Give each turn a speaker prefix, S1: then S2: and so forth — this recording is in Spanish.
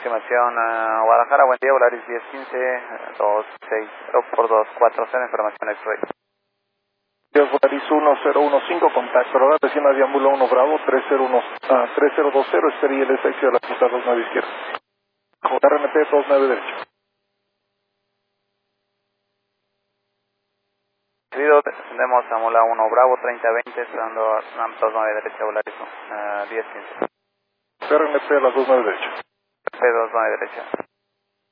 S1: Estimación Guadalajara, buen día, Volaris 1015, 260 por 240, información X-Ray.
S2: Volaris 1015, contacto, ahora vecina Diámbulo 1 Bravo, 3020, Estrella LS de la pista 29 izquierda. RNP 29 derecho.
S1: Recibido, descendemos a Mula 1 Bravo, 3020, esperando RAM 29 derecha, Volaris 1015.
S2: RNP a las 29 derecha.
S1: RNP 29 derecha.